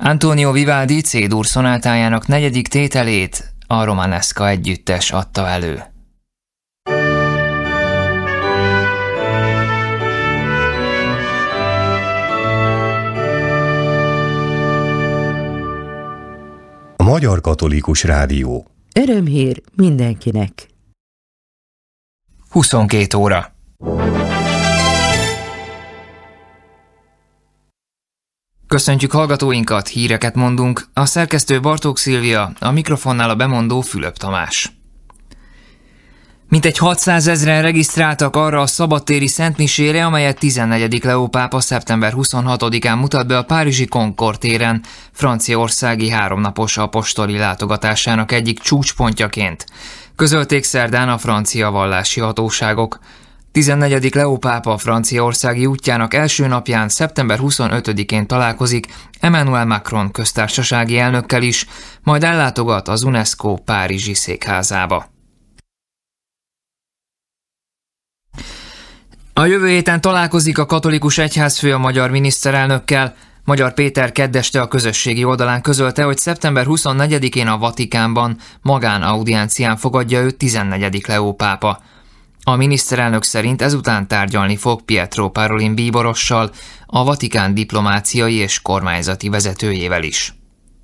Antonio Vivaldi C-dur szonátájának 4. tételét a Romanesca együttes adta elő. A Magyar Katolikus Rádió. Örömhír mindenkinek. 22 óra. Köszöntjük hallgatóinkat, híreket mondunk. A szerkesztő Bartók Szilvia, a mikrofonnál a bemondó Fülöp Tamás. Mintegy 600 000-en regisztráltak arra a szabadtéri szentmisére, amelyet 14. Leó pápa szeptember 26-án mutat be a párizsi Concorde téren, franciaországi 3 napos apostoli látogatásának egyik csúcspontjaként. Közölték szerdán a francia vallási hatóságok. 14. Leó pápa franciaországi útjának első napján, szeptember 25-én találkozik Emmanuel Macron köztársasági elnökkel is, majd ellátogat az UNESCO párizsi székházába. A jövő héten találkozik a katolikus egyházfő a magyar miniszterelnökkel. Magyar Péter kedd este a közösségi oldalán közölte, hogy szeptember 24-én a Vatikánban magánaudiencián fogadja őt 14. Leó pápa. A miniszterelnök szerint ezután tárgyalni fog Pietro Parolin bíborossal, a Vatikán diplomáciai és kormányzati vezetőjével is.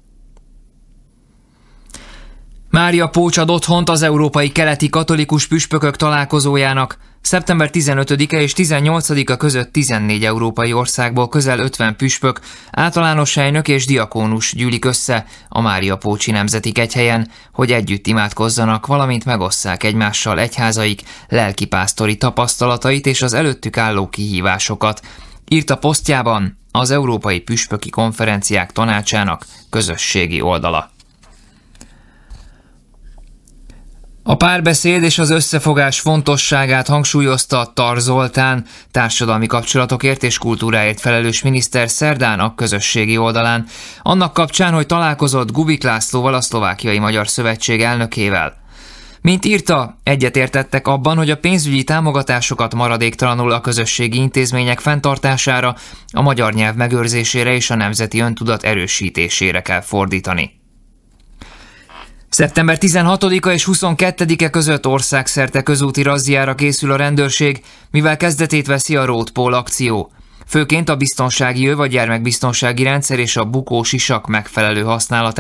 Mária Pócs ad otthont az európai keleti katolikus püspökök találkozójának. Szeptember 15-e és 18-a között 14 európai országból közel 50 püspök, általános helynök és diakónus gyűlik össze a Mária Pócsi Nemzeti Kegyhelyen, hogy együtt imádkozzanak, valamint megosszák egymással egyházaik lelkipásztori tapasztalatait és az előttük álló kihívásokat, írt a posztjában az Európai Püspöki Konferenciák Tanácsának közösségi oldala. A párbeszéd és az összefogás fontosságát hangsúlyozta Tar Zoltán, társadalmi kapcsolatokért és kultúráért felelős miniszter szerdán a közösségi oldalán, annak kapcsán, hogy találkozott Gubik Lászlóval, a Szlovákiai Magyar Szövetség elnökével. Mint írta, egyetértettek abban, hogy a pénzügyi támogatásokat maradéktalanul a közösségi intézmények fenntartására, a magyar nyelv megőrzésére és a nemzeti öntudat erősítésére kell fordítani. Szeptember 16-a és 22-e között országszerte közúti razziára készül a rendőrség, mivel kezdetét veszi a Road Pól akció. Főként a biztonsági öv, a gyermekbiztonsági rendszer és a bukós isak megfelelő használatát